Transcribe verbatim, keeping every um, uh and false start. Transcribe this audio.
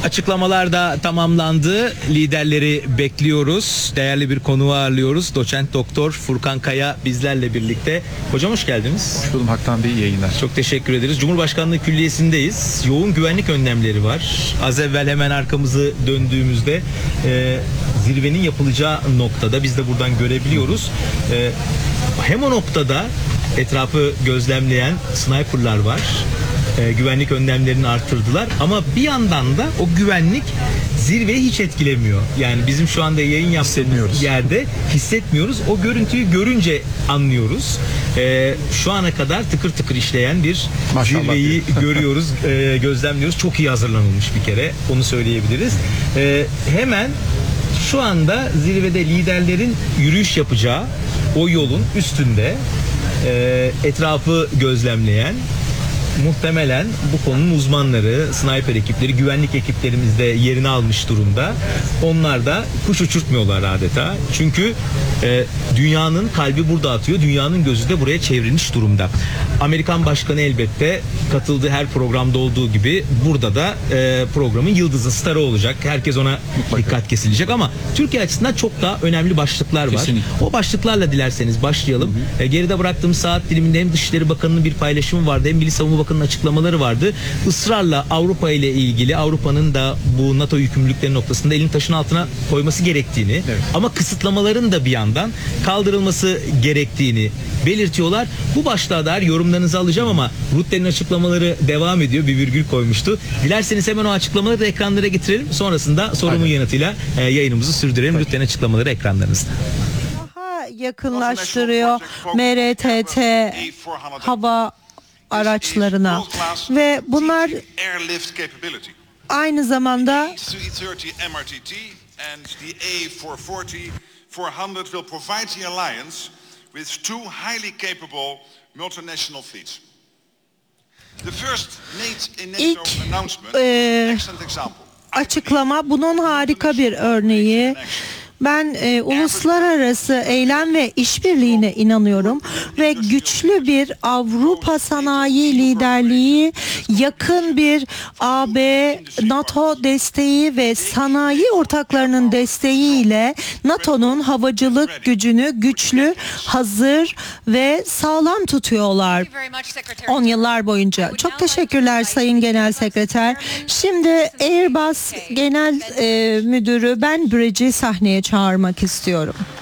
Açıklamalar da tamamlandı. Liderleri bekliyoruz. Değerli bir konuğu ağırlıyoruz. Doçent Doktor Furkan Kaya bizlerle birlikte. Hocam hoş geldiniz. Hoş buldum Haktan Bey, iyi yayınlar. Çok teşekkür ederiz. Cumhurbaşkanlığı Külliyesi'ndeyiz. Yoğun güvenlik önlemleri var. Az evvel hemen arkamızı döndüğümüzde e, zirvenin yapılacağı noktada biz de buradan görebiliyoruz. E, hem o noktada etrafı gözlemleyen sniperlar var. E, güvenlik önlemlerini arttırdılar ama bir yandan da o güvenlik zirveyi hiç etkilemiyor. Yani bizim şu anda yayın yaptığımız yerde hissetmiyoruz. O görüntüyü görünce anlıyoruz. E, şu ana kadar tıkır tıkır işleyen bir Maşallah zirveyi görüyoruz, e, gözlemliyoruz. Çok iyi hazırlanılmış bir kere. Onu söyleyebiliriz. E, hemen şu anda zirvede liderlerin yürüyüş yapacağı o yolun üstünde e, etrafı gözlemleyen, muhtemelen bu konunun uzmanları, sniper ekipleri, güvenlik ekiplerimiz de yerini almış durumda. Onlar da kuş uçurtmuyorlar adeta. Çünkü e, dünyanın kalbi burada atıyor. Dünyanın gözü de buraya çevrilmiş durumda. Amerikan Başkanı elbette katıldığı her programda olduğu gibi burada da e, programın yıldızı, starı olacak. Herkes ona mutlaka dikkat kesilecek ama Türkiye açısından çok daha önemli başlıklar var. Kesinlikle. O başlıklarla dilerseniz başlayalım. Hı hı. E, geride bıraktığım saat diliminde hem Dışişleri Bakanı'nın bir paylaşımı vardı, hem Milli Savunma Bakanı'nın açıklamaları vardı. Israrla Avrupa ile ilgili, Avrupa'nın da bu NATO yükümlülükleri noktasında elini taşın altına koyması gerektiğini, evet, ama kısıtlamaların da bir yandan kaldırılması gerektiğini belirtiyorlar. Bu başlığa dair yorumlarınızı alacağım ama Rutte'nin açıklamaları devam ediyor. Bir virgül koymuştu. Dilerseniz hemen o açıklamaları da ekranlara getirelim. Sonrasında sorumun Aynen. yanıtıyla e, yayınımızı sürdürelim. Rutte'nin açıklamaları ekranlarınızda. Daha yakınlaştırıyor M R T T hava araçlarına ve bunlar aynı zamanda İlk e, açıklama bunun harika bir örneği. Ben e, uluslararası eylem ve işbirliğine inanıyorum ve güçlü bir Avrupa sanayi liderliği, yakın bir A B, NATO desteği ve sanayi ortaklarının desteğiyle NATO'nun havacılık gücünü güçlü, hazır ve sağlam tutuyorlar on yıllar boyunca. Çok teşekkürler Sayın Genel Sekreter. Şimdi Airbus Genel e, Müdürü Ben Bridge'i sahneye çağırmak istiyorum.